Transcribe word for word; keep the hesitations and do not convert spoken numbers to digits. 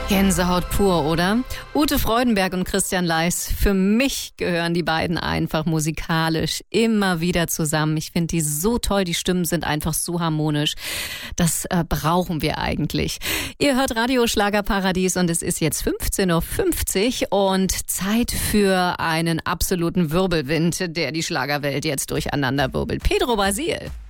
Gänsehaut pur, oder? Ute Freudenberg und Christian Leis. Für mich gehören die beiden einfach musikalisch immer wieder zusammen. Ich finde die so toll. Die Stimmen sind einfach so harmonisch. Das äh, brauchen wir eigentlich. Ihr hört Radio Schlagerparadies und es ist jetzt fünfzehn Uhr fünfzig und Zeit für einen absoluten Wirbelwind, der die Schlagerwelt jetzt durcheinander wirbelt. Pedro Basil.